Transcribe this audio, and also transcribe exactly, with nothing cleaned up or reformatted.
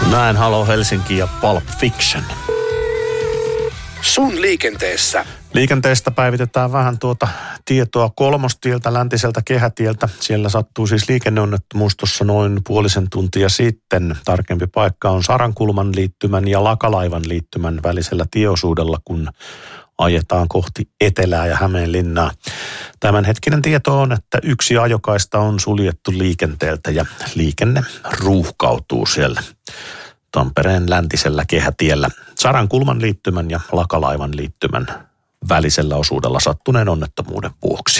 Näin Halo Helsinki ja Pulp Fiction. Sun liikenteessä. Liikenteestä päivitetään vähän tuota tietoa Kolmostieltä, läntiseltä kehätieltä. Siellä sattuu siis liikenneonnettomuus tuossa noin puolisen tuntia sitten. Tarkempi paikka on Sarankulman liittymän ja Lakalaivan liittymän välisellä tieosuudella, kun ajetaan kohti Etelää ja Hämeenlinnaa. Tämänhetkinen tieto on, että yksi ajokaista on suljettu liikenteeltä ja liikenne ruuhkautuu siellä Tampereen läntisellä kehätiellä Sarankulman liittymän ja Lakalaivan liittymän välisellä osuudella sattuneen onnettomuuden vuoksi.